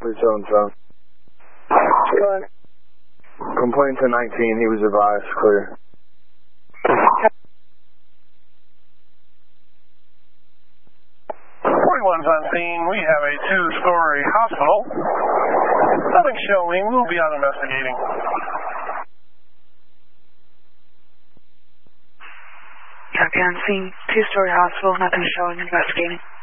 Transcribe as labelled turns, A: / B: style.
A: 37.
B: Go ahead.
A: Complaint to 19, he was advised, clear.
C: 41's on scene. We have a 2-story hospital. Nothing showing. We'll be out investigating.
B: Copy on scene. 2-story hospital. Nothing showing. Investigating.